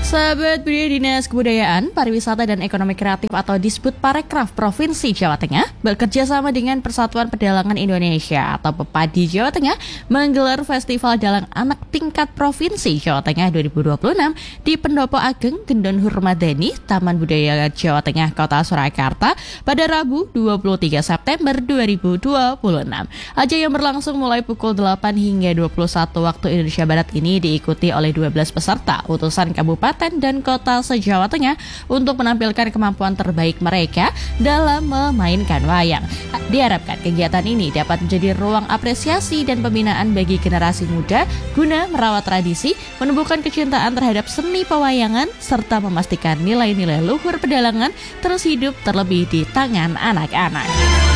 Sahabat Budaya Dinas Kebudayaan, Pariwisata dan Ekonomi Kreatif atau Disbudparekraf Provinsi Jawa Tengah bekerja sama dengan Persatuan Pedalangan Indonesia atau PEPADI Jawa Tengah menggelar Festival Dalang Anak Tingkat Provinsi Jawa Tengah 2026 di Pendopo Ageng, Gendon Hurmadani, Taman Budaya Jawa Tengah, Kota Surakarta pada Rabu 23 September 2026. Ajang yang berlangsung mulai pukul 8 hingga 21 waktu Indonesia Barat ini diikuti oleh 12 peserta utusan kabupaten dan kota se-Jawa Tengah untuk menampilkan kemampuan terbaik mereka dalam memainkan wayang. Diharapkan kegiatan ini dapat menjadi ruang apresiasi dan pembinaan bagi generasi muda guna merawat tradisi, menumbuhkan kecintaan terhadap seni pewayangan, serta memastikan nilai-nilai luhur pedalangan terus hidup terlebih di tangan anak-anak.